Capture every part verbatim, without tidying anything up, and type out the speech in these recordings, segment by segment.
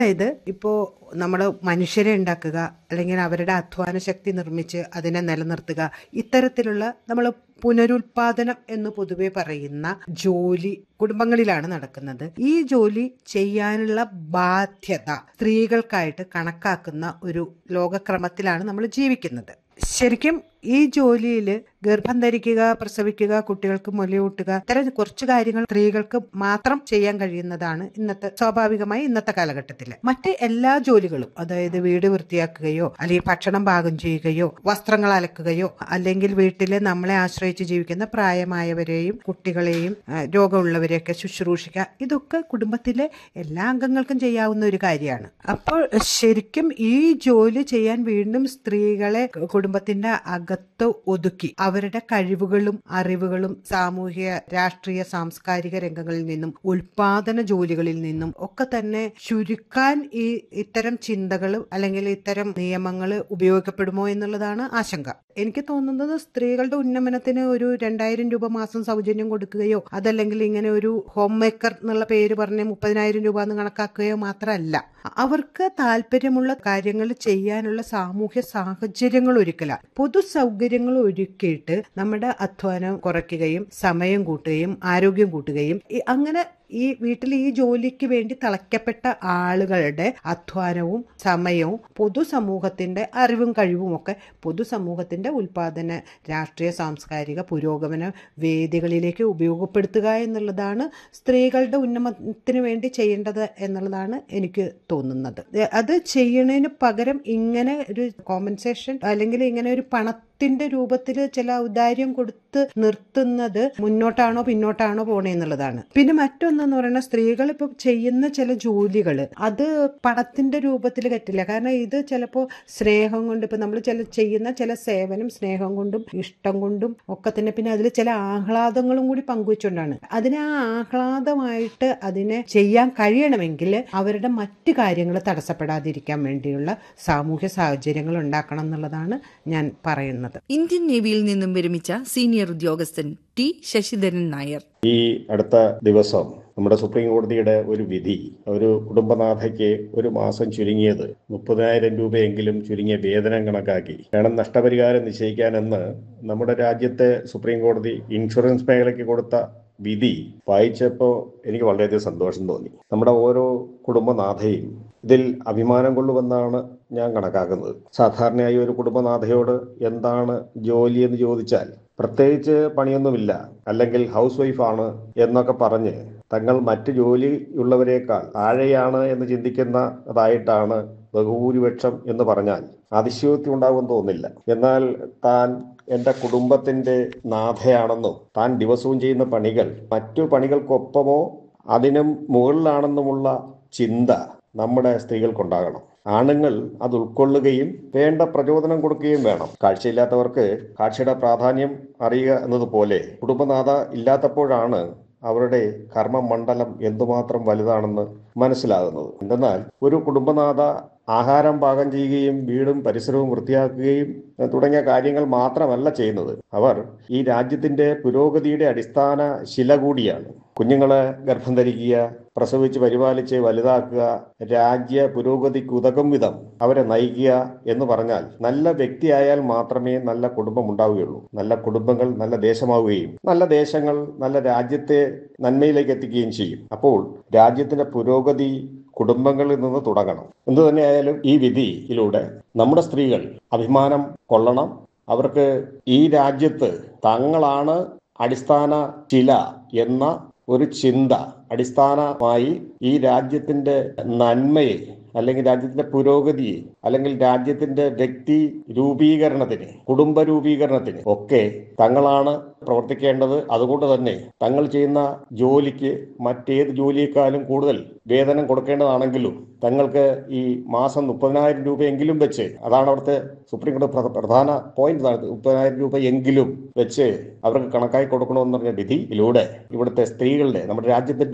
അതായത് ഇപ്പോൾ നമ്മൾ മനുഷ്യരെ ഉണ്ടാക്കുക അല്ലെങ്കിൽ അവരുടെ അധ്വാന ശക്തി നിർമ്മിച്ച് അതിനെ നിലനിർത്തുക, ഇത്തരത്തിലുള്ള നമ്മൾ പുനരുൽപാദനം എന്ന് പൊതുവെ പറയുന്ന ജോലി കുടുംബങ്ങളിലാണ് നടക്കുന്നത്. ഈ ജോലി ചെയ്യാനുള്ള ബാധ്യത സ്ത്രീകൾക്കായിട്ട് കണക്കാക്കുന്ന ഒരു ലോകക്രമത്തിലാണ് നമ്മൾ ജീവിക്കുന്നത്. ശരിക്കും ഈ ജോലിയിൽ ഗർഭം ധരിക്കുക, പ്രസവിക്കുക, കുട്ടികൾക്ക് മുലയൂട്ടുക, ഇത്തരം കുറച്ച് കാര്യങ്ങൾ സ്ത്രീകൾക്ക് മാത്രം ചെയ്യാൻ കഴിയുന്നതാണ് ഇന്നത്തെ സ്വാഭാവികമായി ഇന്നത്തെ കാലഘട്ടത്തിൽ. മറ്റ് എല്ലാ ജോലികളും, അതായത് വീട് വൃത്തിയാക്കുകയോ അല്ലെങ്കിൽ ഭക്ഷണം പാകം ചെയ്യുകയോ വസ്ത്രങ്ങൾ അലക്കുകയോ അല്ലെങ്കിൽ വീട്ടിൽ നമ്മളെ ആശ്രയിച്ച് ജീവിക്കുന്ന പ്രായമായവരെയും കുട്ടികളെയും രോഗമുള്ളവരെയൊക്കെ ശുശ്രൂഷിക്കുക, ഇതൊക്കെ കുടുംബത്തിലെ എല്ലാ അംഗങ്ങൾക്കും ചെയ്യാവുന്ന ഒരു കാര്യമാണ്. അപ്പോൾ ശരിക്കും ഈ ജോലി ചെയ്യാൻ വീണ്ടും സ്ത്രീകളെ കുടുംബത്തിന്റെ അകത്ത് ഒതുക്കി അവരുടെ കഴിവുകളും അറിവുകളും സാമൂഹിക, രാഷ്ട്രീയ, സാംസ്കാരിക രംഗങ്ങളിൽ നിന്നും ഉൽപാദന ജോലികളിൽ നിന്നും ഒക്കെ തന്നെ ചുരുക്കാൻ ഈ ഇത്തരം ചിന്തകൾ അല്ലെങ്കിൽ ഇത്തരം നിയമങ്ങൾ ഉപയോഗിക്കപ്പെടുമോ എന്നുള്ളതാണ് ആശങ്ക. എനിക്ക് തോന്നുന്നത് സ്ത്രീകളുടെ ഉന്നമനത്തിന് ഒരു രണ്ടായിരം രൂപ മാസം സൗജന്യം കൊടുക്കുകയോ അതല്ലെങ്കിൽ ഇങ്ങനെ ഒരു ഹോം മേക്കർ എന്നുള്ള പേര് പറഞ്ഞ് മുപ്പതിനായിരം രൂപ എന്ന് കണക്കാക്കുകയോ മാത്രമല്ല, അവർക്ക് താല്പര്യമുള്ള കാര്യങ്ങൾ ചെയ്യാനുള്ള സാമൂഹ്യ സാഹചര്യങ്ങൾ ഒരുക്കല, പൊതു സൗകര്യങ്ങൾ ഒരുക്കിയിട്ട് നമ്മുടെ അധ്വാനം കുറയ്ക്കുകയും സമയം കൂട്ടുകയും ആരോഗ്യം കൂട്ടുകയും അങ്ങനെ ഈ വീട്ടിൽ ഈ ജോലിക്ക് വേണ്ടി തളയ്ക്കപ്പെട്ട ആളുകളുടെ അധ്വാനവും സമയവും പൊതുസമൂഹത്തിന്റെ അറിവും കഴിവും ഒക്കെ പൊതുസമൂഹത്തിന്റെ ഉൽപാദന, രാഷ്ട്രീയ, സാംസ്കാരിക പുരോഗമന വേദികളിലേക്ക് ഉപയോഗപ്പെടുത്തുക എന്നുള്ളതാണ് സ്ത്രീകളുടെ ഉന്നമനത്തിന് വേണ്ടി ചെയ്യേണ്ടത് എന്നുള്ളതാണ് എനിക്ക് തോന്നുന്നത്. അത് ചെയ്യണതിന് പകരം ഇങ്ങനെ ഒരു കോമ്പൻസേഷൻ അല്ലെങ്കിൽ ഇങ്ങനെ ഒരു പണത്തിന്റെ രൂപത്തിൽ ചില ഔദാര്യം കൊടുത്ത് നിർത്തുന്നത് മുന്നോട്ടാണോ പിന്നോട്ടാണോ പോണേ എന്നുള്ളതാണ്. പിന്നെ മറ്റൊന്ന് എന്ന് പറയുന്നത്, സ്ത്രീകൾ ഇപ്പൊ ചെയ്യുന്ന ചില ജോലികൾ അത് പണത്തിന്റെ രൂപത്തിൽ പറ്റില്ല. കാരണം ഇത് ചിലപ്പോൾ സ്നേഹം കൊണ്ട്, ഇപ്പൊ നമ്മൾ ചില ചെയ്യുന്ന ചില സേവനം സ്നേഹം കൊണ്ടും ഇഷ്ടം കൊണ്ടും ഒക്കെ തന്നെ, പിന്നെ അതിൽ ചില ആഹ്ലാദങ്ങളും കൂടി പങ്കുവെച്ചുകൊണ്ടാണ്. അതിനെ ആ ആഹ്ലാദമായിട്ട് അതിനെ ചെയ്യാൻ കഴിയണമെങ്കിൽ അവരുടെ മറ്റു കാര്യങ്ങൾ തടസ്സപ്പെടാതിരിക്കാൻ വേണ്ടിയുള്ള സാമൂഹ്യ സാഹചര്യങ്ങൾ ഉണ്ടാക്കണം എന്നുള്ളതാണ് ഞാൻ പറയുന്നത്. ഇന്ത്യൻ നേവിയിൽ നിന്നും വിരമിച്ച സീനിയർ ഉദ്യോഗസ്ഥൻ ടി ശശിധരൻ നായർ. ഈ അടുത്ത ദിവസം നമ്മുടെ സുപ്രീം കോടതിയുടെ ഒരു വിധി, ഒരു കുടുംബനാഥയ്ക്ക് ഒരു മാസം ചുരുങ്ങിയത് മുപ്പതിനായിരം രൂപയെങ്കിലും ചുരുങ്ങിയ വേതനം കണക്കാക്കി വേണം നഷ്ടപരിഹാരം നിശ്ചയിക്കാനെന്ന് നമ്മുടെ രാജ്യത്തെ സുപ്രീം കോടതി ഇൻഷുറൻസ് മേഖലയ്ക്ക് കൊടുത്ത വിധി വായിച്ചപ്പോൾ എനിക്ക് വളരെയധികം സന്തോഷം തോന്നി. നമ്മുടെ ഓരോ കുടുംബനാഥയും ഇതിൽ അഭിമാനം കൊള്ളുമെന്നാണ് ഞാൻ കണക്കാക്കുന്നത്. സാധാരണയായി ഒരു കുടുംബനാഥയോട് എന്താണ് ജോലി എന്ന് ചോദിച്ചാൽ പ്രത്യേകിച്ച് പണിയൊന്നുമില്ല അല്ലെങ്കിൽ ഹൗസ് വൈഫാണ് എന്നൊക്കെ പറഞ്ഞ് തങ്ങൾ മറ്റ് ജോലിയുള്ളവരെക്കാൾ താഴെയാണ് എന്ന് ചിന്തിക്കുന്നതായിട്ടാണ് ബഹുഭൂരിപക്ഷം എന്ന് പറഞ്ഞാൽ അതിശയോക്തി ഉണ്ടാകുമെന്ന് തോന്നില്ല. എന്നാൽ താൻ എൻ്റെ കുടുംബത്തിൻ്റെ നാഥയാണെന്നും താൻ ദിവസവും ചെയ്യുന്ന പണികൾ മറ്റു പണികൾക്കൊപ്പമോ അതിനും മുകളിലാണെന്നുമുള്ള ചിന്ത നമ്മുടെ സ്ത്രീകൾക്കുണ്ടാകണം. ആണുങ്ങൾ അത് ഉൾക്കൊള്ളുകയും വേണ്ട പ്രചോദനം കൊടുക്കുകയും വേണം. കാഴ്ചയില്ലാത്തവർക്ക് കാഴ്ചയുടെ പ്രാധാന്യം അറിയുക എന്നതുപോലെ കുടുംബനാഥ ഇല്ലാത്തപ്പോഴാണ് അവരുടെ കർമ്മമണ്ഡലം എന്തുമാത്രം വലുതാണെന്ന് മനസ്സിലാകുന്നത്. എന്തെന്നാൽ ഒരു കുടുംബനാഥ ആഹാരം പാകം ചെയ്യുകയും വീടും പരിസരവും വൃത്തിയാക്കുകയും തുടങ്ങിയ കാര്യങ്ങൾ മാത്രമല്ല ചെയ്യുന്നത്. അവർ ഈ രാജ്യത്തിന്റെ പുരോഗതിയുടെ അടിസ്ഥാന ശില കൂടിയാണ്. കുഞ്ഞുങ്ങളെ ഗർഭം ധരിക്കുക, പ്രസവിച്ച് പരിപാലിച്ച് വലുതാക്കുക, രാജ്യ പുരോഗതിക്ക് ഉതകും വിധം അവരെ നയിക്കുക എന്ന് പറഞ്ഞാൽ നല്ല വ്യക്തിയായാൽ മാത്രമേ നല്ല കുടുംബം ഉണ്ടാവുകയുള്ളൂ. നല്ല കുടുംബങ്ങൾ നല്ല ദേശമാവുകയും നല്ല ദേശങ്ങൾ നല്ല രാജ്യത്തെ നന്മയിലേക്ക് എത്തിക്കുകയും ചെയ്യും. അപ്പോൾ രാജ്യത്തിന്റെ പുരോഗതി കുടുംബങ്ങളിൽ നിന്ന് തുടങ്ങണം. എന്തു തന്നെയായാലും ഈ വിധിയിലൂടെ നമ്മുടെ സ്ത്രീകൾ അഭിമാനം കൊള്ളണം. അവർക്ക് ഈ രാജ്യത്ത് തങ്ങളാണ് അടിസ്ഥാന ശില എന്ന ഒരു ചിന്ത അടിസ്ഥാനമായി ഈ രാജ്യത്തിന്റെ നന്മയെ അല്ലെങ്കിൽ രാജ്യത്തിന്റെ പുരോഗതിയെ അല്ലെങ്കിൽ രാജ്യത്തിന്റെ വ്യക്തി രൂപീകരണത്തിന്, കുടുംബ രൂപീകരണത്തിന് ഒക്കെ തങ്ങളാണ് പ്രവർത്തിക്കേണ്ടത്. അതുകൊണ്ട് തന്നെ തങ്ങൾ ചെയ്യുന്ന ജോലിക്ക് മറ്റേത് ജോലിയേക്കാളും കൂടുതൽ വേതനം കൊടുക്കേണ്ടതാണെങ്കിലും തങ്ങൾക്ക് ഈ മാസം മുപ്പതിനായിരം രൂപയെങ്കിലും വെച്ച്, അതാണ് അവിടുത്തെ സുപ്രീം കോടതി പ്രധാന പോയിന്റ്, മുപ്പതിനായിരം രൂപ എങ്കിലും വെച്ച് അവർക്ക് കണക്കായി കൊടുക്കണമെന്ന് പറഞ്ഞ വിധിയിലൂടെ ഇവിടുത്തെ സ്ത്രീകളുടെ, നമ്മുടെ രാജ്യത്തിന്റെ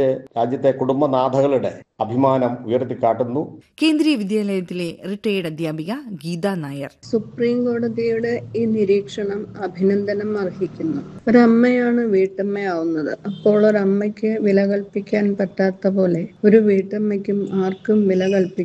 രാജ്യത്തെ കുടുംബനാഥകളുടെ അഭിമാനം ഉയർത്തിക്കാട്ടുന്നു. കേന്ദ്രീയ വിദ്യാലയത്തിലെ റിട്ടയേർഡ് അധ്യാപിക ഗീത നായർ. സുപ്രീം കോടതിയുടെ ഈ നിരീക്ഷണം അഭിനന്ദനം അർഹിക്കുന്നു. ഒരമ്മയാണ് വീട്ടമ്മയാവുന്നത്. അപ്പോൾ ഒരമ്മയ്ക്ക് വില കൽപ്പിക്കാൻ പറ്റാത്ത പോലെ ഒരു വീട്ടമ്മയ്ക്കും ആർക്കും വില കൽപ്പിക്കാൻ